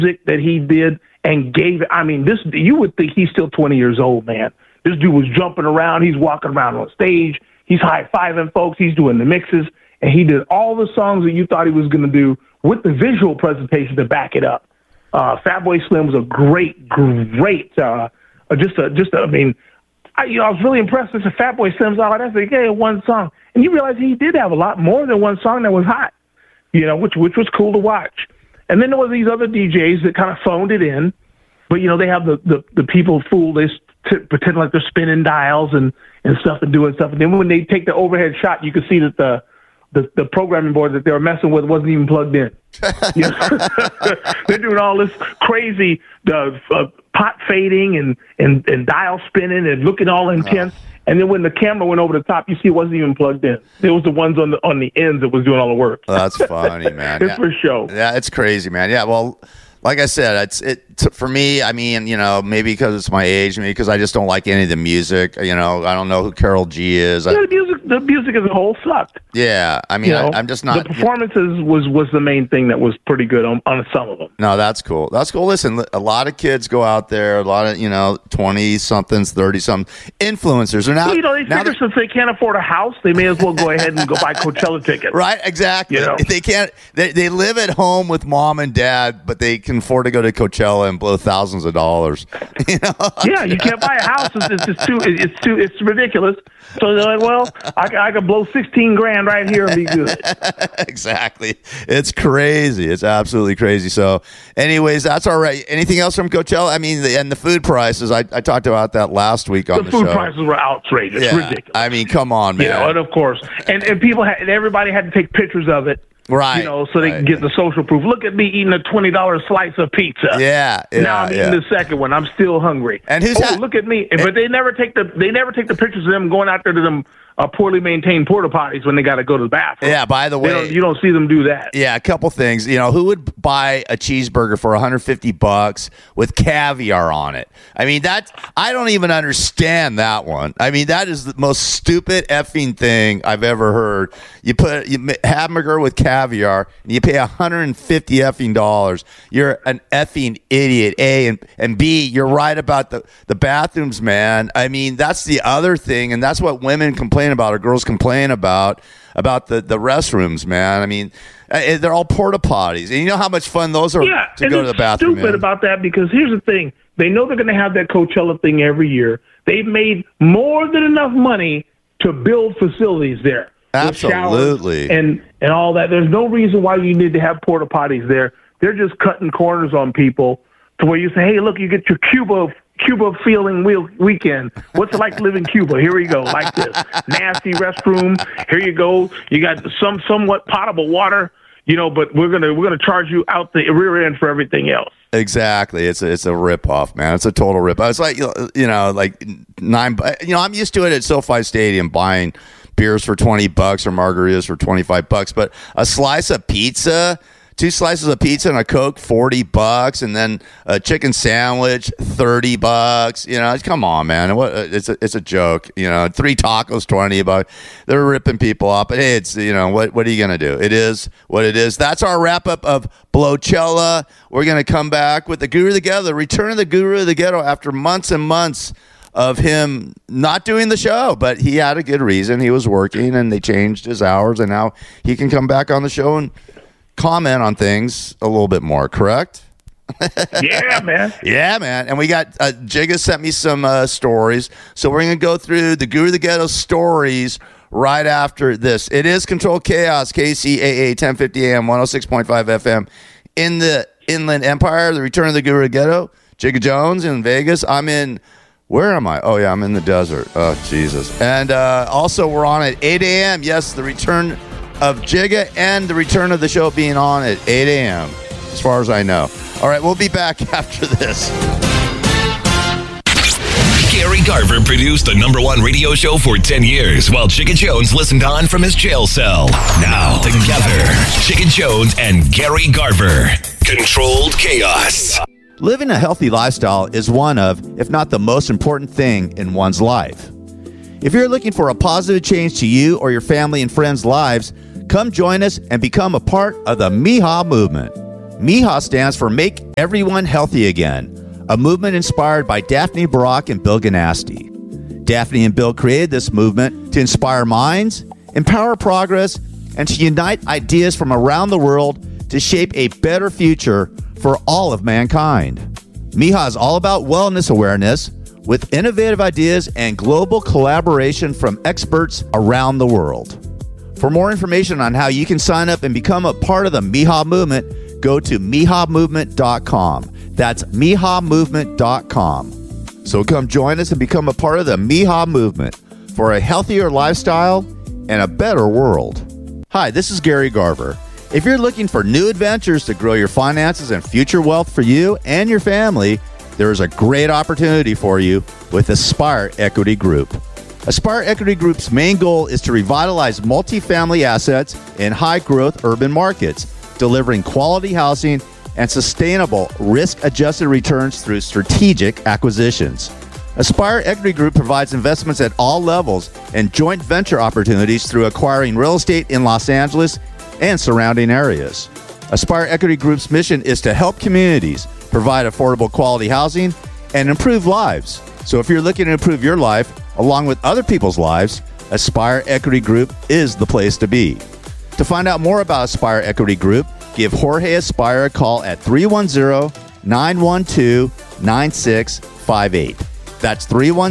music that he did and gave it. I mean, you would think he's still 20 years old, man. This dude was jumping around. He's walking around on stage. He's high-fiving folks. He's doing the mixes. And he did all the songs that you thought he was going to do with the visual presentation to back it up. Fatboy Slim was a great, I was really impressed with the Fatboy Slim's all right. I said, yeah, one song. And you realize he did have a lot more than one song that was hot, which was cool to watch. And then there were these other DJs that kind of phoned it in, but, they have the people fool this to pretend like they're spinning dials and stuff and doing stuff. And then when they take the overhead shot, you can see that the programming board that they were messing with wasn't even plugged in. They're doing all this crazy pot fading and dial spinning and looking all intense. And then when the camera went over the top, you see it wasn't even plugged in. It was the ones on the ends that was doing all the work. Well, that's funny, man. It's for show. Yeah, it's crazy, man. Yeah, well, like I said, for me, I mean, maybe because it's my age, maybe because I just don't like any of the music. I don't know who Karol G is. The music as a whole sucked. Yeah, I mean, I'm just not. The performances was the main thing that was pretty good on some of them. No, that's cool. That's cool. Listen, a lot of kids go out there, a lot of 20-somethings, 30-something influencers are now. They figure since they can't afford a house, they may as well go ahead and go buy Coachella tickets. Right, exactly. They can't. They live at home with mom and dad, but they can afford to go to Coachella and blow thousands of dollars. Yeah, you can't buy a house. It's ridiculous. So they're like, well, I could blow $16,000 right here and be good. Exactly. It's crazy. It's absolutely crazy. So, anyways, that's all right. Anything else from Coachella? I mean, and the food prices. I talked about that last week on the show. The food prices were outrageous. Yeah. Ridiculous. I mean, come on, man. And of course, and everybody had to take pictures of it. Right. So they can get the social proof. Look at me eating a $20 slice of pizza. Yeah. Now I'm eating the second one. I'm still hungry. And look at me. But they never take the pictures of them going out there to them poorly maintained porta potties when they got to go to the bathroom. Yeah, by the way, you don't see them do that. Yeah, a couple things. Who would buy a cheeseburger for $150 with caviar on it? I mean, I don't even understand that one. I mean, that is the most stupid effing thing I've ever heard. You put hamburger with caviar and you pay $150 effing dollars. You're an effing idiot. A and B, you're right about the bathrooms, man. I mean, that's the other thing, and that's what women complain about, or girls complain about the restrooms, man. I mean, they're all porta potties, and you know how much fun those are to go to the bathroom. Stupid about that, because here's the thing: they know they're going to have that Coachella thing every year. They've made more than enough money to build facilities there, absolutely, and all that. There's no reason why you need to have porta potties there. They're just cutting corners on people to where you say, "Hey, look, you get your Cuba feeling weekend. What's it like to live in Cuba? Here we go, like this nasty restroom. Here you go. You got somewhat potable water, but we're gonna charge you out the rear end for everything else." Exactly. It's a rip off, man. It's a total rip off. It's like like I'm used to it at SoFi Stadium buying beers for $20 or margaritas for $25, but a slice of pizza. 2 slices of pizza and a Coke, $40, and then a chicken sandwich, $30. Come on, man. It's a joke. 3 tacos, $20. They're ripping people off. But hey, it's what are you gonna do? It is what it is. That's our wrap up of Blowchella. We're gonna come back with the Guru of the Ghetto, the return of the Guru of the Ghetto after months and months of him not doing the show, but he had a good reason. He was working, and they changed his hours, and now he can come back on the show and comment on things a little bit more, correct? Yeah, man. Yeah, man. And we got Jigga sent me some stories, so we're going to go through the Guru of the Ghetto stories right after this. It is Controlled Chaos, KCAA 1050 AM, 106.5 FM in the Inland Empire, the return of the Guru of the Ghetto. Jigga Jones in Vegas. Where am I? Oh, yeah, I'm in the desert. Oh, Jesus. And also we're on at 8 a.m. Yes, the return of Jigga and the return of the show being on at 8 a.m. as far as I know. All right, we'll be back after this. Gary Garver produced the #1 radio show for 10 years while Jigga Jones listened on from his jail cell. Now, together, Jigga Jones and Gary Garver. Controlled Chaos. Living a healthy lifestyle is one of, if not the most important thing in one's life. If you're looking for a positive change to you or your family and friends' lives, come join us and become a part of the MIHA movement. MIHA stands for Make Everyone Healthy Again, a movement inspired by Daphne Barak and Bill Ganasty. Daphne and Bill created this movement to inspire minds, empower progress, and to unite ideas from around the world to shape a better future for all of mankind. MIHA is all about wellness awareness with innovative ideas and global collaboration from experts around the world. For more information on how you can sign up and become a part of the MIHA movement, go to mihamovement.com. That's mihamovement.com. So come join us and become a part of the MIHA movement for a healthier lifestyle and a better world. Hi, this is Gary Garver. If you're looking for new adventures to grow your finances and future wealth for you and your family, there is a great opportunity for you with Aspire Equity Group. Aspire Equity Group's main goal is to revitalize multifamily assets in high-growth urban markets, delivering quality housing and sustainable risk-adjusted returns through strategic acquisitions. Aspire Equity Group provides investments at all levels and joint venture opportunities through acquiring real estate in Los Angeles and surrounding areas. Aspire Equity Group's mission is to help communities provide affordable quality housing and improve lives. So if you're looking to improve your life along with other people's lives, Aspire Equity Group is the place to be. To find out more about Aspire Equity Group, give Jorge Aspire a call at 310-912-9658. That's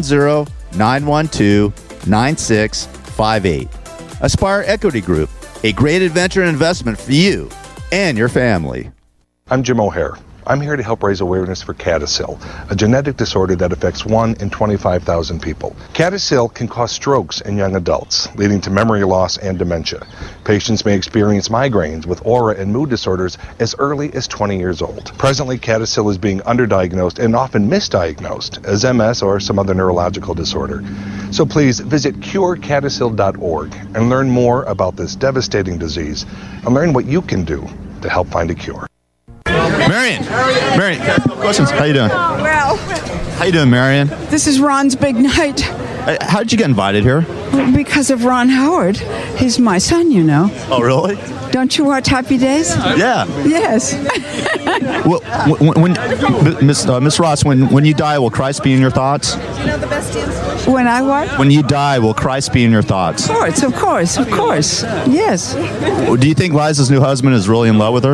310-912-9658. Aspire Equity Group, a great adventure and investment for you and your family. I'm Jim O'Hare. I'm here to help raise awareness for CADASIL, a genetic disorder that affects 1 in 25,000 people. CADASIL can cause strokes in young adults, leading to memory loss and dementia. Patients may experience migraines with aura and mood disorders as early as 20 years old. Presently, CADASIL is being underdiagnosed and often misdiagnosed as MS or some other neurological disorder. So please visit curecadasil.org and learn more about this devastating disease and learn what you can do to help find a cure. Marion, questions. How you doing? Oh, well. How you doing, Marion? This is Ron's big night. How did you get invited here? Because of Ron Howard. He's my son, you know. Oh, really? Don't you watch Happy Days? Yeah. Yes. Well, Miss Ross, when you die, will Christ be in your thoughts? When I what? When you die, will Christ be in your thoughts? Of course. Yes. Do you think Liza's new husband is really in love with her?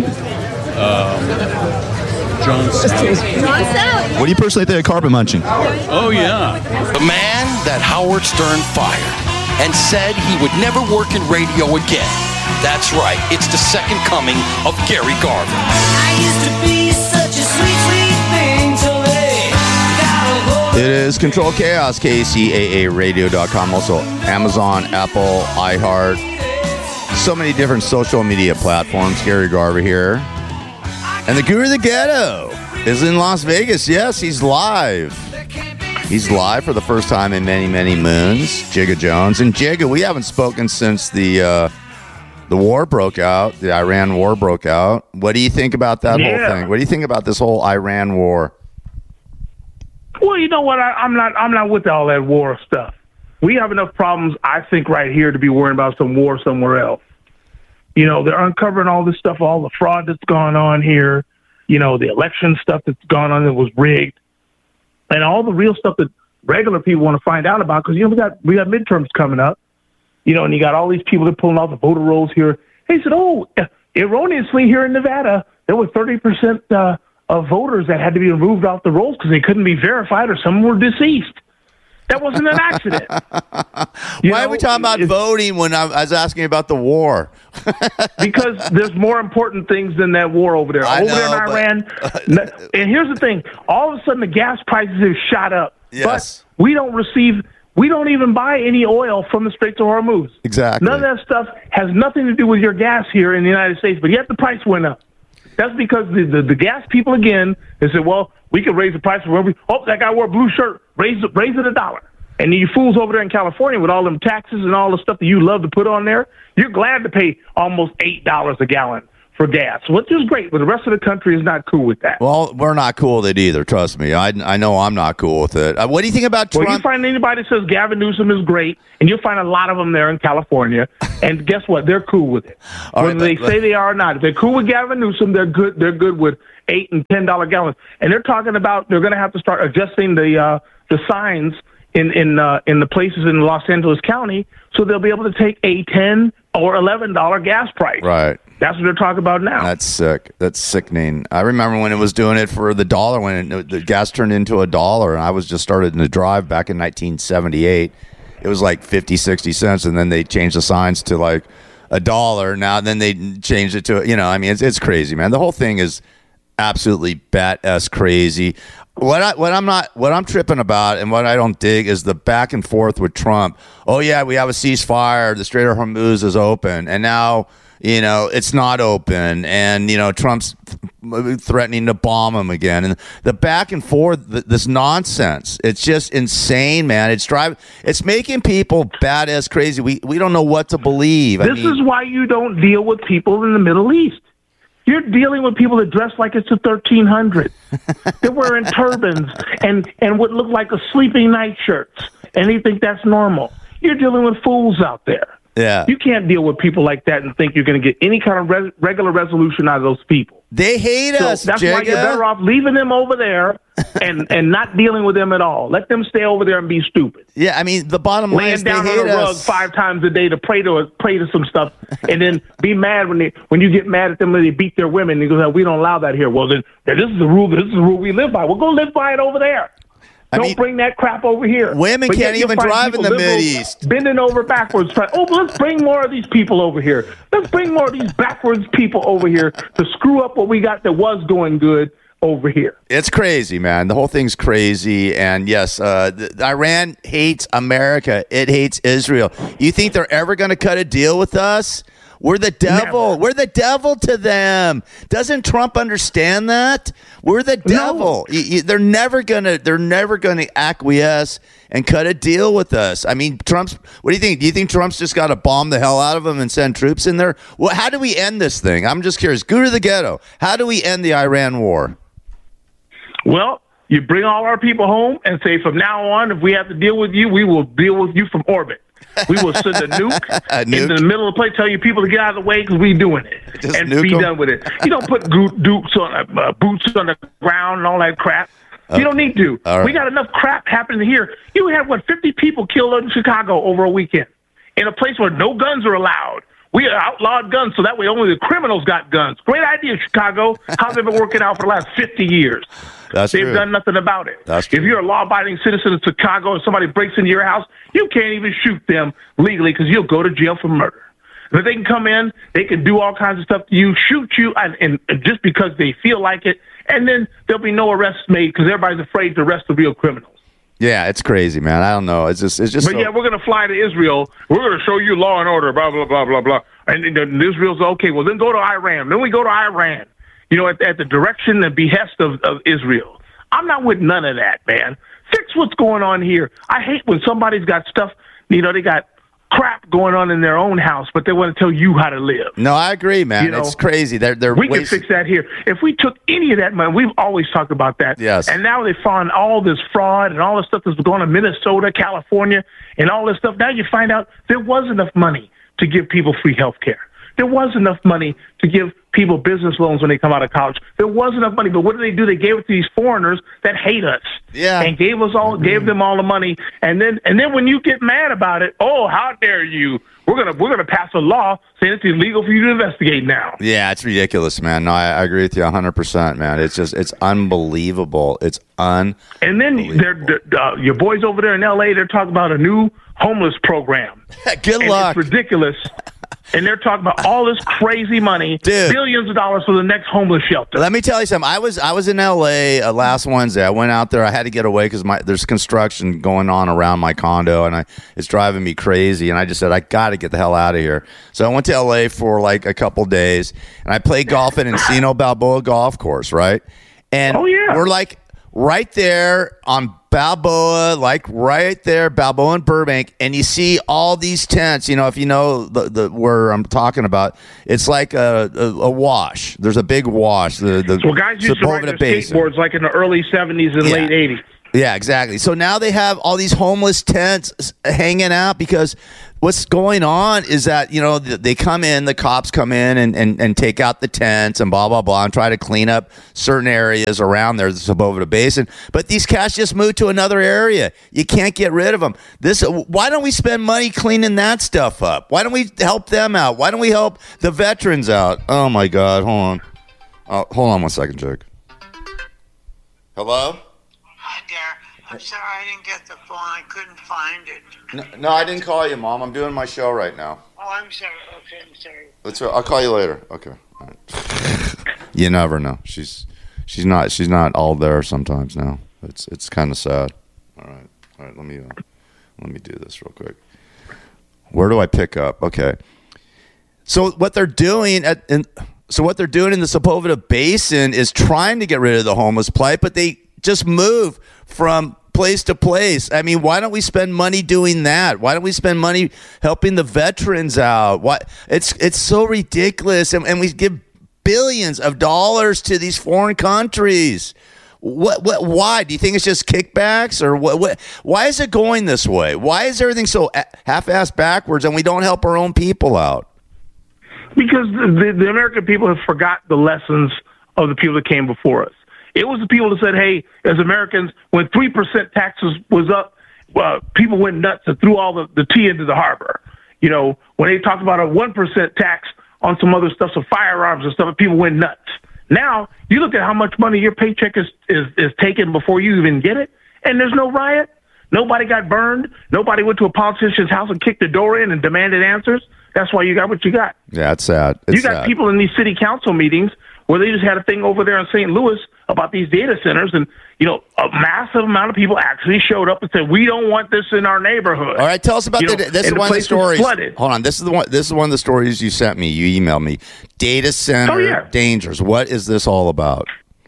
John Stout. What do you personally think of carpet munching? Oh, yeah. The man that Howard Stern fired and said he would never work in radio again. That's right. It's the second coming of Gary Garver. I used to be such a sweet, sweet thing to lay. It is Control Chaos, KCAAradio.com, also Amazon, Apple, iHeart, so many different social media platforms. Gary Garver here. And the Guru of the Ghetto is in Las Vegas. Yes, he's live. He's live for the first time in many, many moons. Jigga Jones. And Jigga, we haven't spoken since the war broke out, the Iran war broke out. What do you think about that whole thing? What do you think about this whole Iran war? Well, you know what? I'm not with all that war stuff. We have enough problems, I think, right here to be worrying about some war somewhere else. You know, they're uncovering all this stuff, all the fraud that's gone on here, you know, the election stuff that's gone on that was rigged, and all the real stuff that regular people want to find out about because, you know, we got midterms coming up, you know, and you got all these people that are pulling out the voter rolls here. They said, erroneously here in Nevada, there were 30% of voters that had to be removed off the rolls because they couldn't be verified or some were deceased. That wasn't an accident. Why are we talking about voting when I was asking about the war? Because there's more important things than that war over there. There in Iran. And here's the thing. All of a sudden, the gas prices have shot up. Yes. But we don't even buy any oil from the Straits of Hormuz. Exactly. None of that stuff has nothing to do with your gas here in the United States, but yet the price went up. That's because the gas people, again, they said, well, we could raise the price for every. Oh, that guy wore a blue shirt. Raise it $1. And you fools over there in California with all them taxes and all the stuff that you love to put on there, you're glad to pay almost $8 a gallon for gas, which is great, but the rest of the country is not cool with that. Well, we're not cool with it either. Trust me. I know I'm not cool with it. What do you think about Trump? Well, you find anybody that says Gavin Newsom is great, and you'll find a lot of them there in California. And guess what? They're cool with it. Whether they say they are or not. If they're cool with Gavin Newsom, they're good. They're good with $8 and $10 gallons. And they're talking about they're going to have to start adjusting the signs in the places in Los Angeles County, so they'll be able to take a $10 or $11 gas price. Right. That's what they're talking about now. That's sick. That's sickening. I remember when it was doing it for the dollar, when the gas turned into $1, and I was just starting to drive back in 1978. It was like 50, 60 cents, and then they changed the signs to like $1. Now, then they changed it to, I mean, it's crazy, man. The whole thing is absolutely bat-ass crazy. What I'm tripping about and what I don't dig is the back and forth with Trump. Oh yeah, we have a ceasefire. The Strait of Hormuz is open, and now it's not open, and Trump's threatening to bomb him again, and the back and forth, this nonsense. It's just insane, man. It's making people badass crazy. We don't know what to believe. This is why you don't deal with people in the Middle East. You're dealing with people that dress like it's the 1300s. They're wearing turbans and what look like a sleeping night shirts, and they think that's normal. You're dealing with fools out there. Yeah. You can't deal with people like that and think you're going to get any kind of regular resolution out of those people. They hate us, that's Jigga. why you're better off leaving them over there and not dealing with them at all. Let them stay over there and be stupid. Yeah, I mean, the bottom line is they hate us. Laying down on a rug 5 times a day to pray to some stuff, and then be mad when you get mad at them when they beat their women. And you go, we don't allow that here. Well, then this is the rule. This is the rule we live by. We'll go live by it over there. Don't bring that crap over here. Women can't even drive in the Mideast. Bending over backwards. Let's bring more of these people over here. Let's bring more of these backwards people over here to screw up what we got that was going good over here. It's crazy, man. The whole thing's crazy. And yes, Iran hates America. It hates Israel. You think they're ever going to cut a deal with us? We're the devil. Never. We're the devil to them. Doesn't Trump understand that? We're the devil. No. They're never gonna acquiesce and cut a deal with us. I mean, what do you think? Do you think Trump's just got to bomb the hell out of them and send troops in there? Well, how do we end this thing? I'm just curious. Go to the ghetto. How do we end the Iran war? Well, you bring all our people home and say, from now on, if we have to deal with you, we will deal with you from orbit. We will send a nuke into the middle of the place, tell you people to get out of the way because we're doing it, just and be done with it. You don't put boots on the ground and all that crap. Okay. You don't need to. Right. We got enough crap happening here. You had, 50 people killed in Chicago over a weekend in a place where no guns are allowed. We outlawed guns so that way only the criminals got guns. Great idea, Chicago. How's it been working out for the last 50 years? They've done nothing about it. If you're a law-abiding citizen of Chicago and somebody breaks into your house, you can't even shoot them legally because you'll go to jail for murder. But they can come in, they can do all kinds of stuff to you, shoot you, and just because they feel like it, and then there'll be no arrests made because everybody's afraid to arrest the real criminals. Yeah, it's crazy, man. I don't know. It's just. But yeah, we're going to fly to Israel. We're going to show you law and order. Blah blah blah blah blah. And Israel's okay. Well, then go to Iran. Then we go to Iran. At the direction and behest of Israel. I'm not with none of that, man. Fix what's going on here. I hate when somebody's got stuff. They got crap going on in their own house, but they want to tell you how to live. No, I agree, man. It's crazy. We can fix that here. If we took any of that money, we've always talked about that. Yes. And now they found all this fraud and all this stuff that's going on in Minnesota, California, and all this stuff. Now you find out there was enough money to give people free health care. There was enough money to give people business loans when they come out of college. There was enough money, but what did they do? They gave it to these foreigners that hate us. Yeah. And gave them all the money. And then when you get mad about it, oh, how dare you? We're gonna pass a law saying it's illegal for you to investigate now. Yeah, it's ridiculous, man. No, I agree with you 100%, man. It's unbelievable. It's unbelievable. And then your boys over there in L.A., they're talking about a new homeless program. Good luck. It's ridiculous. And they're talking about all this crazy money, dude, billions of dollars for the next homeless shelter. Let me tell you something. I was in L.A. Last Wednesday. I went out there. I had to get away because there's construction going on around my condo, and it's driving me crazy. And I just said, I got to get the hell out of here. So I went to L.A. for like a couple days, and I played golf at Encino Balboa Golf Course, right? And oh, yeah. right there on Balboa, like right there, Balboa and Burbank, and you see all these tents. You know, if you know the where I'm talking about, it's like a wash. There's a big wash. Well, guys used to ride their skateboards like in the early 70s and late 80s. Yeah, exactly. So now they have all these homeless tents hanging out because what's going on is that, you know, they come in, the cops come in and take out the tents and blah, blah, blah, and try to clean up certain areas around there, the Sepulveda Basin. But these cats just moved to another area. You can't get rid of them. Why don't we spend money cleaning that stuff up? Why don't we help them out? Why don't we help the veterans out? Oh, my God. Hold on. Hold on 1 second, Jake. Hello? Hi there. I'm sorry I didn't get the phone. I couldn't find it. No, I didn't call you, Mom. I'm doing my show right now. Oh, I'm sorry. Okay, I'm sorry. I'll call you later. Okay. All right. You never know. She's not all there sometimes now. It's kind of sad. All right. Let me do this real quick. Where do I pick up? Okay. So what they're doing in the Sepulveda Basin is trying to get rid of the homeless plight, but they just move from place to place. I mean, why don't we spend money doing that? Why don't we spend money helping the veterans out? Why? It's so ridiculous, and we give billions of dollars to these foreign countries. Why? Do you think it's just kickbacks, or what? Why is it going this way? Why is everything so half-assed backwards, and we don't help our own people out? Because the American people have forgot the lessons of the people that came before us. It was the people that said, hey, as Americans, when 3% taxes was up, people went nuts and threw all the tea into the harbor. You know, when they talked about a 1% tax on some other stuff, some firearms and stuff, people went nuts. Now, you look at how much money your paycheck is taken before you even get it, and there's no riot. Nobody got burned. Nobody went to a politician's house and kicked the door in and demanded answers. That's why you got what you got. Yeah, it's sad. You got people in these city council meetings where they just had a thing over there in St. Louis about these data centers, and you know, a massive amount of people actually showed up and said, "We don't want this in our neighborhood." All right, tell us about this is one of the stories. Hold on, this is one of the stories you sent me. You emailed me. Data center dangers. What is this all about?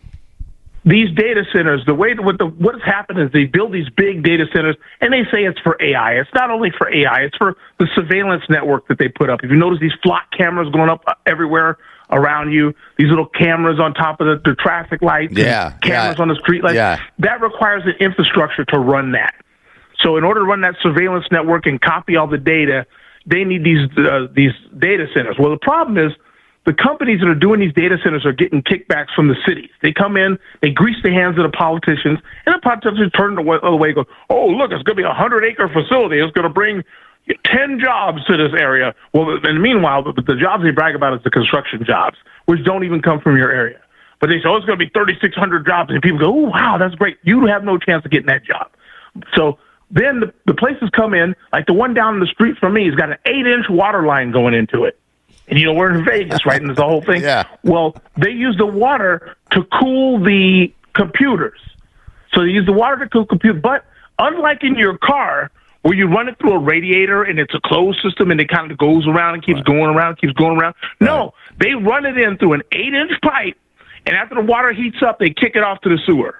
These data centers, what has happened is they build these big data centers, and they say it's for AI. It's not only for AI; it's for the surveillance network that they put up. If you notice these flock cameras going up everywhere around you, these little cameras on top of the traffic lights, cameras on the street lights, that requires an infrastructure to run that. So in order to run that surveillance network and copy all the data, they need these data centers. Well, the problem is the companies that are doing these data centers are getting kickbacks from the cities. They come in, they grease the hands of the politicians, and the politicians turn the other way and go, oh, look, it's going to be a 100-acre facility. It's going to bring 10 jobs to this area. Well, and meanwhile, the jobs they brag about is the construction jobs, which don't even come from your area. But they say, oh, it's going to be 3,600 jobs. And people go, oh, wow, that's great. You have no chance of getting that job. So then the places come in, like the one down the street from me has got an 8-inch water line going into it. And, you know, we're in Vegas, right? And there's the whole thing. Yeah. Well, they use the water to cool the computers. So they use the water to cool computers. But unlike in your car, where you run it through a radiator and it's a closed system and it kind of goes around and keeps going around, keeps going around. No, they run it in through an 8-inch pipe, and after the water heats up, they kick it off to the sewer.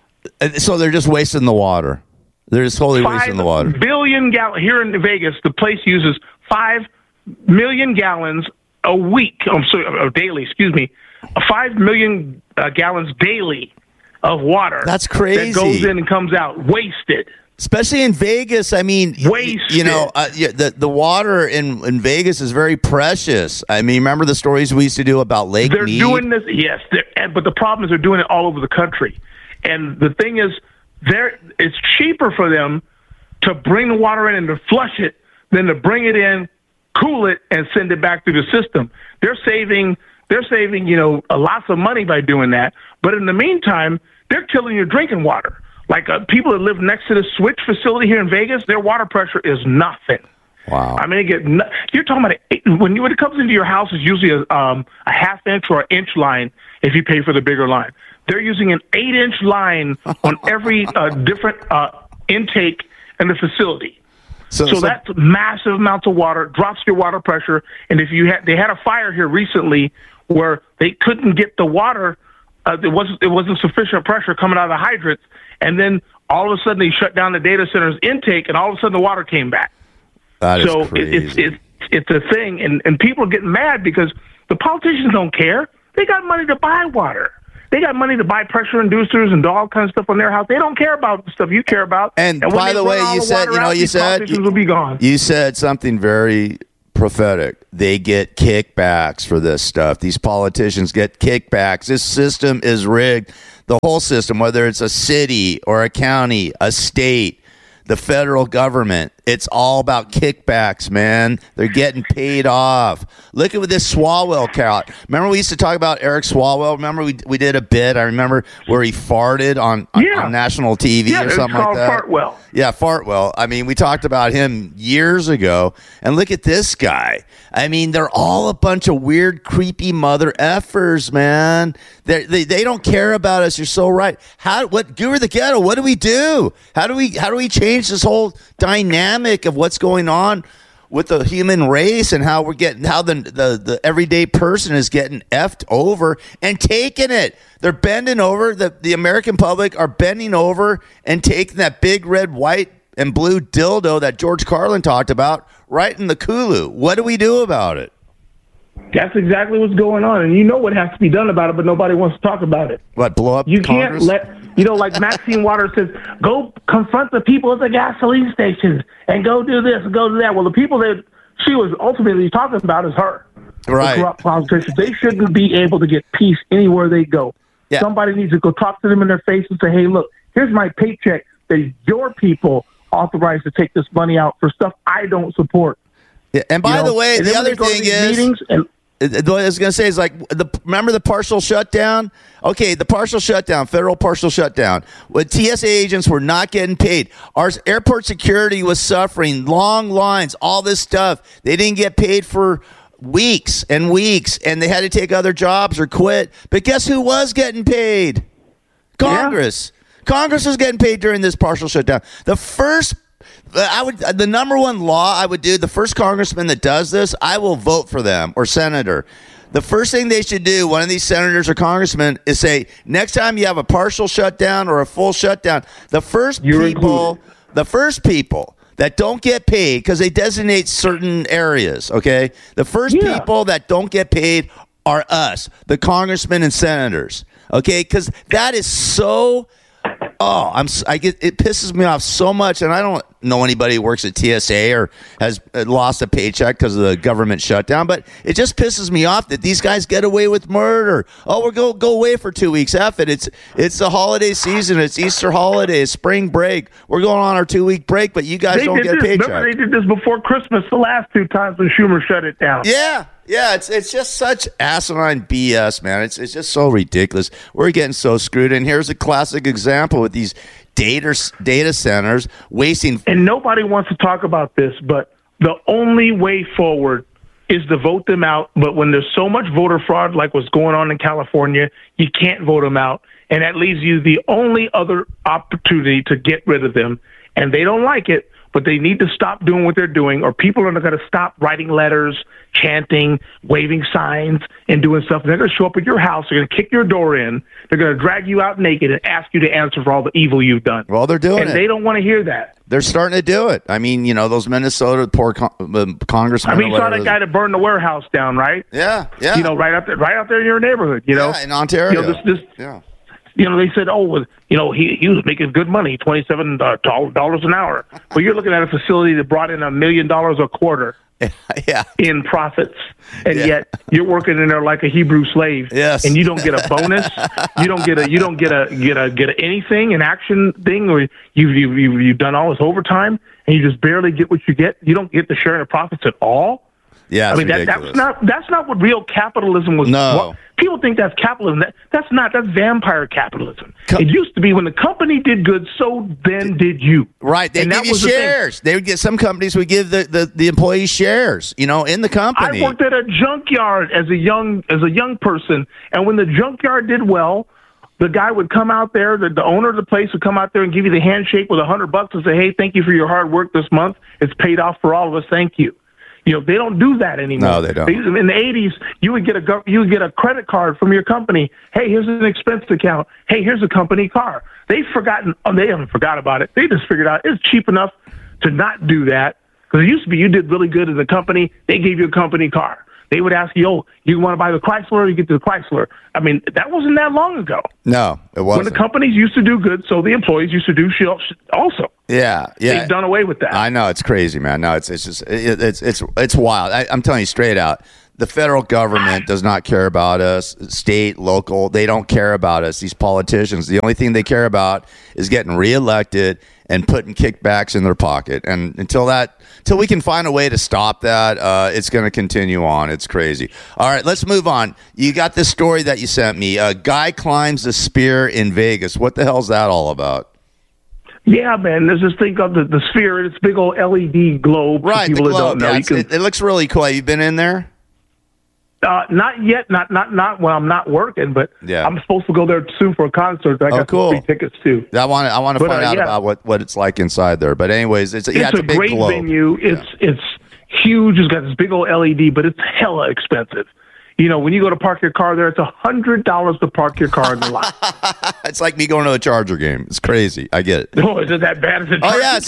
So they're just wasting the water. They're just totally wasting the water. 5 billion gallons. Here in Vegas, the place uses 5 million gallons a week. Daily, excuse me. 5 million gallons daily of water. That's crazy. That goes in and comes out wasted. Especially in Vegas, I mean, wasted. You know, the water in Vegas is very precious. I mean, remember the stories we used to do about Lake Mead? They're doing this, yes. But the problem is they're doing it all over the country. And the thing is, it's cheaper for them to bring the water in and to flush it than to bring it in, cool it, and send it back through the system. They're saving, you know, lots of money by doing that. But in the meantime, they're killing your drinking water. Like people that live next to the Switch facility here in Vegas, their water pressure is nothing. Wow. I mean, you're talking about when it comes into your house, it's usually a half-inch or an inch line if you pay for the bigger line. They're using an 8-inch line on every different intake in the facility. So that's massive amounts of water, drops your water pressure. And if they had a fire here recently where they couldn't get the water It wasn't sufficient pressure coming out of the hydrants, and then all of a sudden they shut down the data center's intake, and all of a sudden the water came back. That is so crazy. It's a thing, and people are getting mad because the politicians don't care. They got money to buy water. They got money to buy pressure inducers and all kinds of stuff on their house. They don't care about the stuff you care about. And when by they the run way, all you the said, water out, these politicians will be gone. You said something very prophetic. They get kickbacks for this stuff. These politicians get kickbacks. This system is rigged. The whole system, whether it's a city or a county, a state, the federal government, it's all about kickbacks, man. They're getting paid off. Look at this Swalwell count. Remember we used to talk about Eric Swalwell? Remember we did a bit, I remember, where he farted on national TV or something like that? Fartwell. Yeah, Fartwell. I mean, we talked about him years ago. And look at this guy. I mean, they're all a bunch of weird, creepy mother effers, man. They don't care about us. You're so right. Goober the Ghetto, what do we do? How do we change this whole dynamic of what's going on with the human race and how the everyday person is getting effed over and taking it? They're bending over. The American public are bending over and taking that big red, white, and blue dildo that George Carlin talked about right in the Kulu. What do we do about it? That's exactly what's going on, and you know what has to be done about it, but nobody wants to talk about it. What, blow up You Congress? can't let, like Maxine Waters says, go confront the people at the gasoline stations and go do this and go do that. Well, the people that she was ultimately talking about is her. Right. The corrupt politicians. They shouldn't be able to get peace anywhere they go. Yeah. Somebody needs to go talk to them in their face and say, hey, look, here's my paycheck that your people authorized to take this money out for stuff I don't support. Yeah, and by the way, the other thing is, what I was going to say is remember the partial shutdown? Okay, the partial shutdown, federal partial shutdown. When TSA agents were not getting paid, our airport security was suffering, long lines, all this stuff. They didn't get paid for weeks and weeks, and they had to take other jobs or quit. But guess who was getting paid? Congress. Yeah. Congress was getting paid during this partial shutdown. The number one law I would do, the first congressman that does this, I will vote for them, or senator. The first thing they should do, one of these senators or congressmen, is say, next time you have a partial shutdown or a full shutdown, the first people that don't get paid, because they designate certain areas, okay? The first people that don't get paid are us, the congressmen and senators, okay? Because that is so... it pisses me off so much, and I don't know anybody who works at TSA or has lost a paycheck because of the government shutdown, but it just pisses me off that these guys get away with murder. Oh, we're go away for 2 weeks. F it. It's the holiday season. It's Easter holiday, spring break. We're going on our 2-week break, but you guys don't get a paycheck. Remember they did this before Christmas the last 2 times when Schumer shut it down. Yeah, it's just such asinine BS, man. It's just so ridiculous. We're getting so screwed. And here's a classic example with these data centers wasting. And nobody wants to talk about this, but the only way forward is to vote them out. But when there's so much voter fraud like what's going on in California, you can't vote them out. And that leaves you the only other opportunity to get rid of them. And they don't like it, but they need to stop doing what they're doing, or people are going to stop writing letters, chanting, waving signs, and doing stuff. They're going to show up at your house. They're going to kick your door in. They're going to drag you out naked and ask you to answer for all the evil you've done. Well, they're doing it. And they don't want to hear that. They're starting to do it. I mean, those Minnesota poor congressmen. I mean, you saw that guy that burned the warehouse down, right? Yeah. Right out there in your neighborhood. Yeah, in Ontario. They said, he was making good money, $27 an hour. Well, you're looking at a facility that brought in $1 million a quarter in profits, and yet you're working in there like a Hebrew slave. Yes. And you don't get a bonus. you don't get anything, an action thing, or you've done all this overtime, and you just barely get what you get. You don't get the share of profits at all. Yeah, I mean that's not what real capitalism was. No. People think that's capitalism. That's vampire capitalism. It used to be when the company did good, so then did you. Right. They give you shares. They would get, some companies would give the employees shares, in the company. I worked at a junkyard as a young person, and when the junkyard did well, the guy would come out there, the owner of the place would come out there and give you the handshake with $100 and say, hey, thank you for your hard work this month. It's paid off for all of us. Thank you. They don't do that anymore. No, they don't. In the 80s, you would get a credit card from your company. Hey, here's an expense account. Hey, here's a company car. They haven't forgot about it. They just figured out it's cheap enough to not do that. Because it used to be you did really good as a company, they gave you a company car. They would ask you, you want to buy the Chrysler? You get the Chrysler. I mean, that wasn't that long ago. No, it wasn't. When the companies used to do good, so the employees used to do shit also. Yeah. They've done away with that. I know, it's crazy, man. No, it's just it's wild. I'm telling you straight out. The federal government does not care about us. State, local, they don't care about us. These politicians, the only thing they care about is getting reelected and putting kickbacks in their pocket. And until we can find a way to stop that, it's going to continue on. It's crazy. All right, let's move on. You got this story that you sent me. A guy climbs a spear in Vegas. What the hell's that all about? Yeah, man. There's this thing called the Sphere. It's a big old LED globe. Right, for people the globe. that don't know. It looks really cool. Have you been in there? Not yet. Not when I'm not working, but yeah. I'm supposed to go there soon for a concert that I got cool. free tickets to. I want to find out about what it's like inside there. But anyways, it's a big great globe. venue. It's huge. It's got this big old LED, but it's hella expensive. When you go to park your car there, it's $100 to park your car in the lot. It's like me going to a Charger game. It's crazy. I get it. Oh, is it that bad as a Charger? Oh yeah,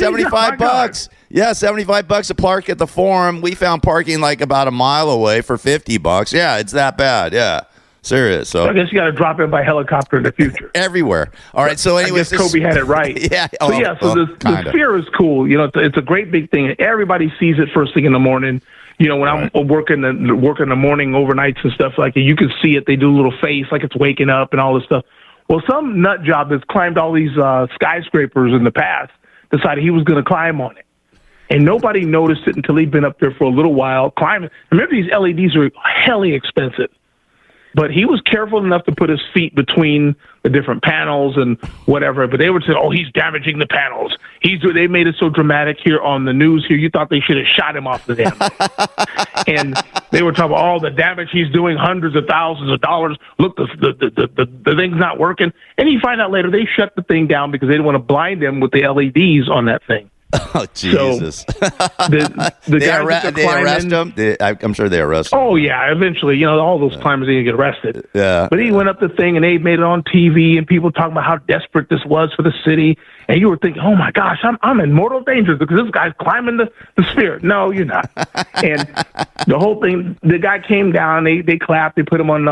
$75. Yeah, $75 to park at the Forum. We found parking like about a mile away for $50. Yeah, it's that bad. Yeah, serious. So I guess you got to drop in by helicopter in the future. Everywhere. All right. So anyways, I guess Kobe had it right. Yeah. So the Sphere is cool. It's a great big thing. Everybody sees it first thing in the morning. When I'm working the morning overnights and stuff like that, you can see it. They do a little face like it's waking up and all this stuff. Well, some nut job that's climbed all these skyscrapers in the past decided he was going to climb on it. And nobody noticed it until he'd been up there for a little while climbing. Remember, these LEDs are hella expensive. But he was careful enough to put his feet between the different panels and whatever. But they would say, he's damaging the panels. They made it so dramatic here on the news here. You thought they should have shot him off the damn thing. And they were talking about all the damage he's doing, hundreds of thousands of dollars. Look, the thing's not working. And you find out later they shut the thing down because they didn't want to blind him with the LEDs on that thing. Oh, Jesus. So they arrest him? I'm sure they arrest him. Oh, yeah. Eventually, all those climbers didn't get arrested. Yeah. But he went up the thing, and they made it on TV, and people talking about how desperate this was for the city. And you were thinking, oh, my gosh, I'm in mortal danger because this guy's climbing the Sphere. No, you're not. And the whole thing, the guy came down, they clapped, they put him on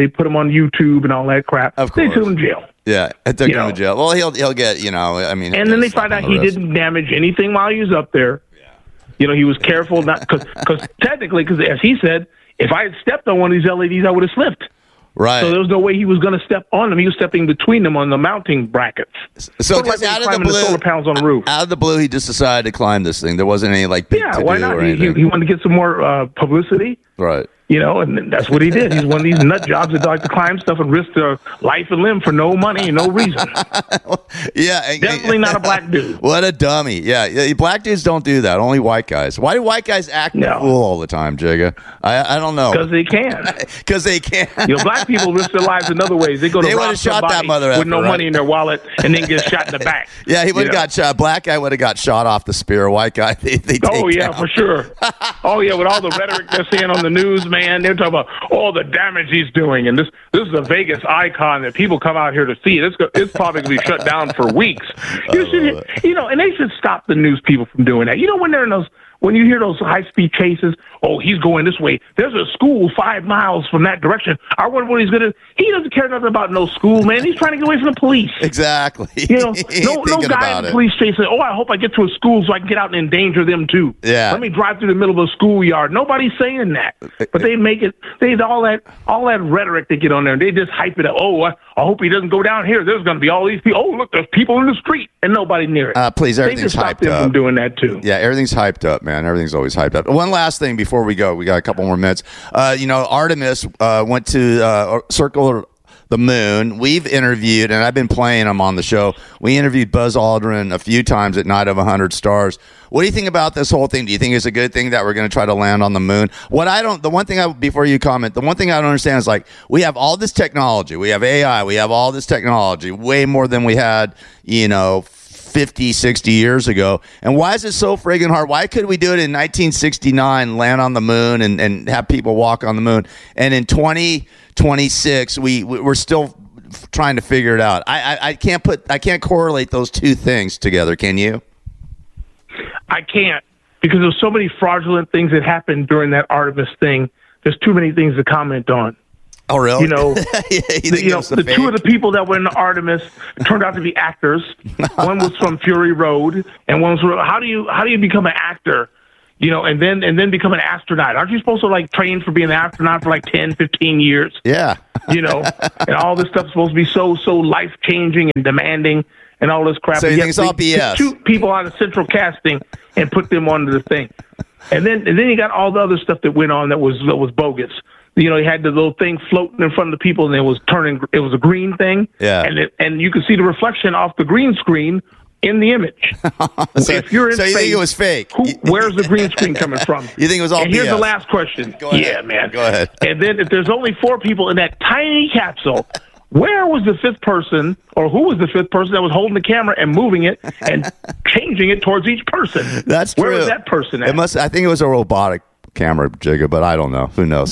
YouTube and all that crap. Of course. They took him to jail. Yeah, it took him to jail. Well, he'll get, And then they find out he didn't damage anything while he was up there. Yeah. He was careful not because technically, as he said, if I had stepped on one of these LEDs, I would have slipped. Right. So there was no way he was going to step on them. He was stepping between them on the mounting brackets. So just out of the blue, the solar panels on the roof. Out of the blue, he just decided to climb this thing. There wasn't any big to why do not? or anything. He wanted to get some more publicity. Right. And that's what he did. He's one of these nut jobs that like to climb stuff and risk their life and limb for no money and no reason. Yeah. Definitely not a black dude. What a dummy. Yeah. Black dudes don't do that. Only white guys. Why do white guys act the fool all the time, Jigga? I don't know. Because they can. Because they can. Black people risk their lives in other ways. They go to rob somebody with no money in their wallet and then get shot in the back. Yeah, he would have got shot. Black guy would have got shot off the Spear. White guy, they take down. For sure. Oh, yeah, with all the rhetoric they're saying on the news, man, they're talking about all the damage he's doing. And this is a Vegas icon that people come out here to see. It's probably going to be shut down for weeks. And they should stop the news people from doing that. When they're in those, when you hear those high-speed chases, he's going this way. There's a school 5 miles from that direction. I wonder what he's going to do. He doesn't care nothing about no school, man. He's trying to get away from the police. Exactly. No guy in the police station say, I hope I get to a school so I can get out and endanger them too. Yeah. Let me drive through the middle of a schoolyard. Nobody's saying that. But they make it, all that rhetoric they get on there, and they just hype it up. I hope he doesn't go down here. There's going to be all these people. Look, there's people in the street, and nobody near it. Please, everything's hyped up. They just stop them from doing that too. Yeah, everything's hyped up, man. Everything's always hyped up. One last thing before we go. We got a couple more minutes. Artemis went to Circle the Moon. We've interviewed, and I've been playing them on the show. We interviewed Buzz Aldrin a few times at Night of 100 Stars. What do you think about this whole thing? Do you think it's a good thing that we're going to try to land on the moon? Before you comment, the one thing I don't understand is we have all this technology. We have AI. We have all this technology, way more than we had, 50, 60 years ago. And why is it so friggin' hard? Why could we do it in 1969, land on the moon and have people walk on the moon? And in 2026, we're still trying to figure it out. I can't correlate those two things together. Can you? I can't, because there's so many fraudulent things that happened during that Artemis thing. There's too many things to comment on. Oh, really? You know, the two of the people that were in the Artemis turned out to be actors. One was from Fury Road, and one was from, how do you become an actor? You know, and then become an astronaut. Aren't you supposed to like train for being an astronaut for like 10, 15 years? Yeah. You know, and all this stuff's supposed to be so life changing and demanding and all this crap. So you think it's all BS? Two people out of central casting and put them onto the thing, and then you got all the other stuff that went on that was bogus. You know, he had the little thing floating in front of the people, and it was a green thing. Yeah. And you could see the reflection off the green screen in the image. So if you're in you space, think it was fake? Where's the green screen coming from? You think it was all And here's BS? the last question. Go ahead. Yeah, man. Go ahead. And then if there's only 4 people in that tiny capsule, where was the 5th person, or who was the 5th person that was holding the camera and moving it and changing it towards each person? That's true. Where was that person at? I think it was a robotic camera, Jigga, but I don't know. Who knows?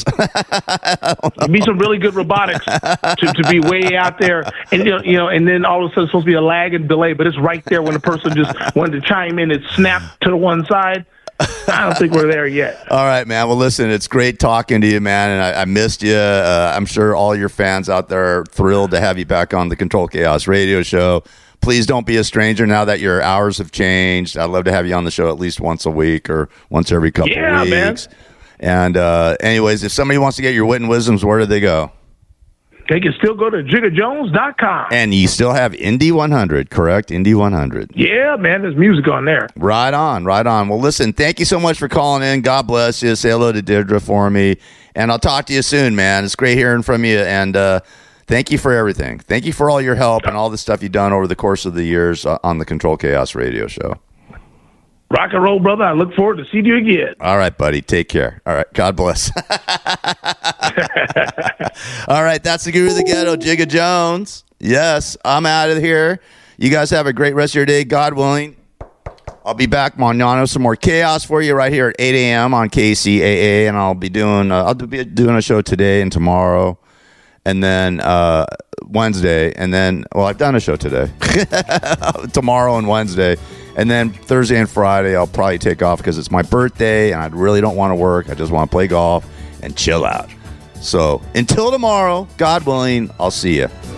It'd be some really good robotics to be way out there, and you know, and then all of a sudden it's supposed to be a lag and delay, but it's right there when the person just wanted to chime in. It snapped to the one side. I don't think we're there yet. All right, man. Well, listen, it's great talking to you, man, and I missed you. I'm sure all your fans out there are thrilled to have you back on the Control Chaos radio show. Please don't be a stranger now that your hours have changed. I'd love to have you on the show at least once a week or once every couple of weeks. Man. And anyways, if somebody wants to get your wit and wisdoms, where do they go? They can still go to JiggaJones.com. And you still have Indy 100, correct? Indy 100. Yeah, man. There's music on there. Right on, right on. Well, listen, thank you so much for calling in. God bless you. Say hello to Deirdre for me. And I'll talk to you soon, man. It's great hearing from you. And thank you for everything. Thank you for all your help and all the stuff you've done over the course of the years on the Control Chaos radio show. Rock and roll, brother. I look forward to seeing you again. All right, buddy. Take care. All right. God bless. All right. That's the Guru of the Ghetto, Jigga Jones. Yes, I'm out of here. You guys have a great rest of your day, God willing. I'll be back mañana, some more chaos for you right here at 8 a.m. on KCAA, and I'll be doing a show today and tomorrow, and then Wednesday, and then I've done a show today, tomorrow and Wednesday. And then Thursday and Friday, I'll probably take off because it's my birthday and I really don't want to work. I just want to play golf and chill out. So until tomorrow, God willing, I'll see you.